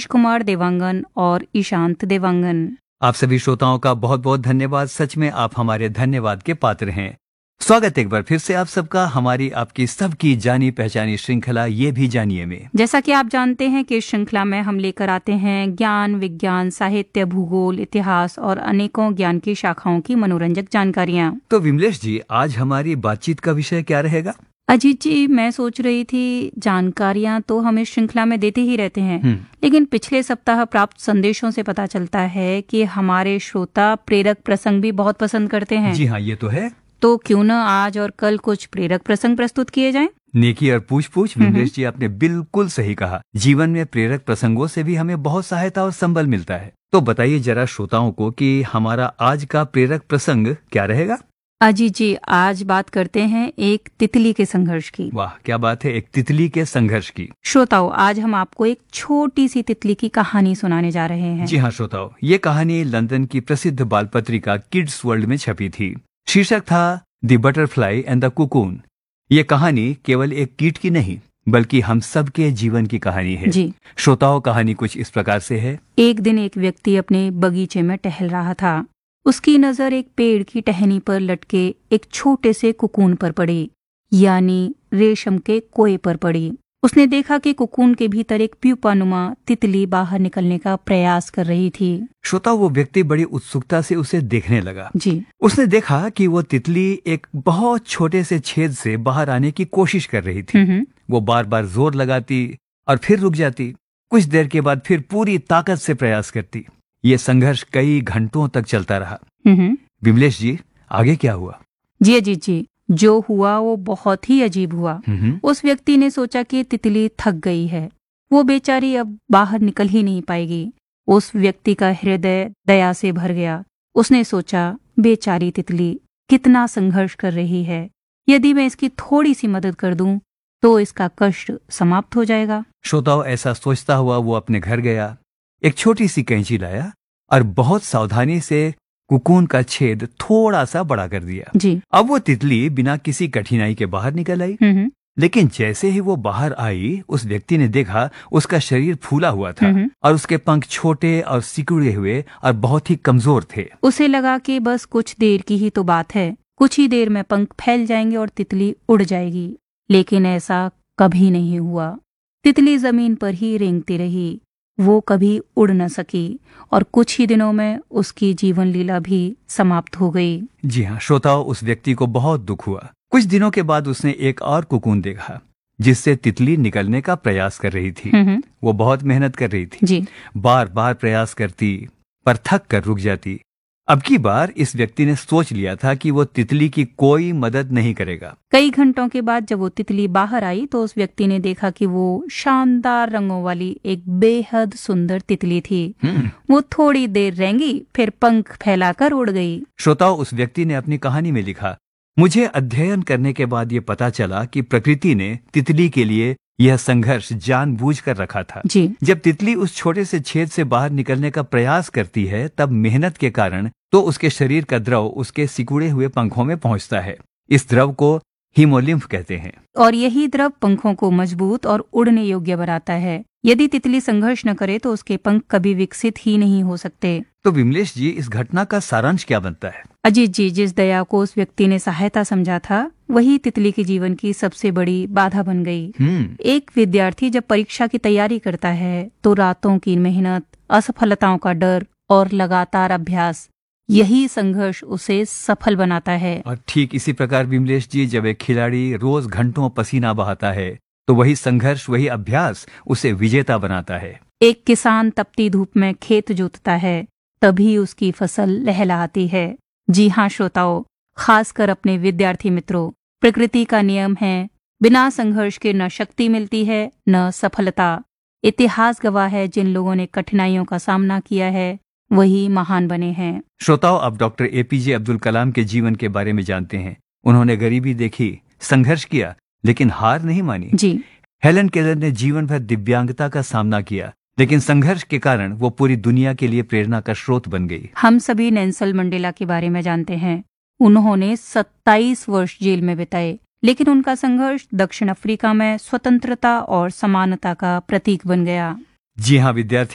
कुमार देवांगन और ईशांत देवांगन। आप सभी श्रोताओं का बहुत बहुत धन्यवाद। सच में आप हमारे धन्यवाद के पात्र हैं। स्वागत एक बार फिर से आप सबका हमारी आपकी सबकी जानी पहचानी श्रृंखला ये भी जानिए में। जैसा कि आप जानते हैं कि इस श्रृंखला में हम लेकर आते हैं ज्ञान, विज्ञान, साहित्य, भूगोल, इतिहास और अनेकों ज्ञान की शाखाओं की मनोरंजक जानकारियाँ। तो विमलेश जी, आज हमारी बातचीत का विषय क्या रहेगा? अजीत जी, मैं सोच रही थी जानकारियां तो हम इस श्रृंखला में देते ही रहते हैं, लेकिन पिछले सप्ताह प्राप्त संदेशों से पता चलता है कि हमारे श्रोता प्रेरक प्रसंग भी बहुत पसंद करते हैं। जी हाँ, ये तो है। तो क्यों न आज और कल कुछ प्रेरक प्रसंग प्रस्तुत किए जाएं? नेकी और पूछ पूछ। विमलेश जी, आपने बिल्कुल सही कहा। जीवन में प्रेरक प्रसंगों से भी हमें बहुत सहायता और संबल मिलता है। तो बताइए जरा श्रोताओं को कि हमारा आज का प्रेरक प्रसंग क्या रहेगा? अजीत जी, आज बात करते हैं एक तितली के संघर्ष की। वाह, क्या बात है, एक तितली के संघर्ष की। श्रोताओं, आज हम आपको एक छोटी सी तितली की कहानी सुनाने जा रहे हैं। जी हाँ श्रोताओं, ये कहानी लंदन की प्रसिद्ध बाल पत्रिका किड्स वर्ल्ड में छपी थी। शीर्षक था the butterfly and the cocoon. ये कहानी केवल एक कीट की नहीं बल्कि हम सबके जीवन की कहानी है। जी श्रोताओं, कहानी कुछ इस प्रकार से है। एक दिन एक व्यक्ति अपने बगीचे में टहल रहा था। उसकी नजर एक पेड़ की टहनी पर लटके एक छोटे से कुकून पर पड़ी, यानी रेशम के कोए पर पड़ी। उसने देखा कि कुकून के भीतर एक प्यूपानुमा तितली बाहर निकलने का प्रयास कर रही थी। श्रोता, वो व्यक्ति बड़ी उत्सुकता से उसे देखने लगा। जी उसने देखा कि वो तितली एक बहुत छोटे से छेद से बाहर आने की कोशिश कर रही थी। वो बार बार जोर लगाती और फिर रुक जाती। कुछ देर के बाद फिर पूरी ताकत से प्रयास करती। ये संघर्ष कई घंटों तक चलता रहा। विमलेश जी, आगे क्या हुआ? जी अजीत जी, जो हुआ वो बहुत ही अजीब हुआ। उस व्यक्ति ने सोचा कि तितली थक गई है, वो बेचारी अब बाहर निकल ही नहीं पाएगी। उस व्यक्ति का हृदय दया से भर गया। उसने सोचा, बेचारी तितली कितना संघर्ष कर रही है, यदि मैं इसकी थोड़ी सी मदद कर दूं तो इसका कष्ट समाप्त हो जाएगा। श्रोताओं, ऐसा सोचता हुआ वो अपने घर गया, एक छोटी सी कैंची लाया और बहुत सावधानी से कुकून का छेद थोड़ा सा बड़ा कर दिया। जी अब वो तितली बिना किसी कठिनाई के बाहर निकल आई। लेकिन जैसे ही वो बाहर आई, उस व्यक्ति ने देखा उसका शरीर फूला हुआ था और उसके पंख छोटे और सिकुड़े हुए और बहुत ही कमजोर थे। उसे लगा कि बस कुछ देर की ही तो बात है, कुछ ही देर में पंख फैल जाएंगे और तितली उड़ जाएगी। लेकिन ऐसा कभी नहीं हुआ। तितली जमीन पर ही रेंगती रही। वो कभी उड़ न सकी और कुछ ही दिनों में उसकी जीवन लीला भी समाप्त हो गई। जी हाँ श्रोताओं, उस व्यक्ति को बहुत दुख हुआ। कुछ दिनों के बाद उसने एक और कुकून देखा जिससे तितली निकलने का प्रयास कर रही थी। वो बहुत मेहनत कर रही थी। जी बार बार प्रयास करती पर थक कर रुक जाती। अब की बार इस व्यक्ति ने सोच लिया था कि वो तितली की कोई मदद नहीं करेगा। कई घंटों के बाद जब वो तितली बाहर आई तो उस व्यक्ति ने देखा कि वो शानदार रंगों वाली एक बेहद सुंदर तितली थी। वो थोड़ी देर रेंगी, फिर पंख फैलाकर उड़ गई। श्रोताओं, उस व्यक्ति ने अपनी कहानी में लिखा, मुझे अध्ययन करने के बाद ये पता चला कि प्रकृति ने तितली के लिए यह संघर्ष जानबूझकर रखा था। जी जब तितली उस छोटे से छेद से बाहर निकलने का प्रयास करती है, तब मेहनत के कारण तो उसके शरीर का द्रव उसके सिकुड़े हुए पंखों में पहुंचता है। इस द्रव को हीमोलिम्फ कहते हैं और यही द्रव पंखों को मजबूत और उड़ने योग्य बनाता है। यदि तितली संघर्ष न करे तो उसके पंख कभी विकसित ही नहीं हो सकते। तो विमलेश जी, इस घटना का सारांश क्या बनता है? अजीत जी, जिस दया को उस व्यक्ति ने सहायता समझा था, वही तितली के जीवन की सबसे बड़ी बाधा बन गई। एक विद्यार्थी जब परीक्षा की तैयारी करता है तो रातों की मेहनत, असफलताओं का डर और लगातार अभ्यास, यही संघर्ष उसे सफल बनाता है। और ठीक इसी प्रकार विमलेश जी, जब एक खिलाड़ी रोज घंटों पसीना बहाता है तो वही संघर्ष, वही अभ्यास उसे विजेता बनाता है। एक किसान तपती धूप में खेत जोतता है, तभी उसकी फसल लहलहाती है। जी हाँ श्रोताओं, खासकर अपने विद्यार्थी मित्रों, प्रकृति का नियम है, बिना संघर्ष के न शक्ति मिलती है न सफलता। इतिहास गवाह है, जिन लोगों ने कठिनाइयों का सामना किया है वही महान बने हैं। श्रोताओं, अब डॉक्टर एपीजे अब्दुल कलाम के जीवन के बारे में जानते हैं। उन्होंने गरीबी देखी, संघर्ष किया, लेकिन हार नहीं मानी। जी हेलन केलर ने जीवन भर दिव्यांगता का सामना किया, लेकिन संघर्ष के कारण वो पूरी दुनिया के लिए प्रेरणा का स्रोत बन गई। हम सभी नेल्सन मंडेला के बारे में जानते हैं। उन्होंने 27 वर्ष जेल में बिताए, लेकिन उनका संघर्ष दक्षिण अफ्रीका में स्वतंत्रता और समानता का प्रतीक बन गया। जी हाँ विद्यार्थी